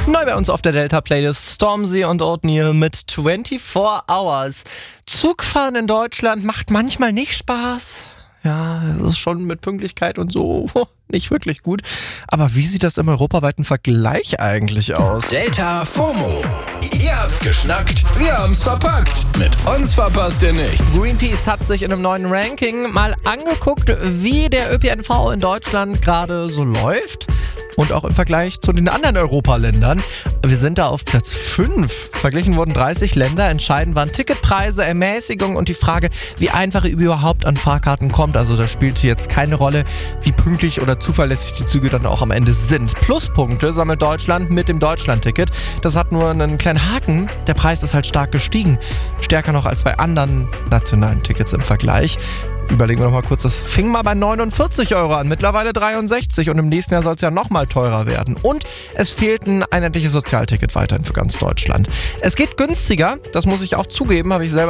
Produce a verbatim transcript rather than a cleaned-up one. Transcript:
Neu bei uns auf der Delta-Playlist Stormzy und Oatmeal mit vierundzwanzig Hours. Zugfahren in Deutschland macht manchmal nicht Spaß. Ja, es ist schon mit Pünktlichkeit und so nicht wirklich gut. Aber wie sieht das im europaweiten Vergleich eigentlich aus? Delta FOMO. Ihr habt's geschnackt, wir haben's verpackt. Mit uns verpasst ihr nichts. Greenpeace hat sich in einem neuen Ranking mal angeguckt, wie der Ö P N V in Deutschland gerade so läuft. Und auch im Vergleich zu den anderen Europaländern. Wir sind da auf Platz fünf. Verglichen wurden dreißig Länder. Entscheidend waren Ticketpreise, Ermäßigung und die Frage, wie einfach ihr überhaupt an Fahrkarten kommt. Also da spielt jetzt keine Rolle, wie pünktlich oder zuverlässig die Züge dann auch am Ende sind. Pluspunkte sammelt Deutschland mit dem Deutschland-Ticket. Das hat nur einen kleinen Haken. Der Preis ist halt stark gestiegen. Stärker noch als bei anderen nationalen Tickets im Vergleich. Überlegen wir noch mal kurz, das fing mal bei neunundvierzig Euro an, mittlerweile dreiundsechzig und im nächsten Jahr soll es ja noch mal teurer werden. Und es fehlt ein einheitliches Sozialticket weiterhin für ganz Deutschland. Es geht günstiger, das muss ich auch zugeben, habe ich selber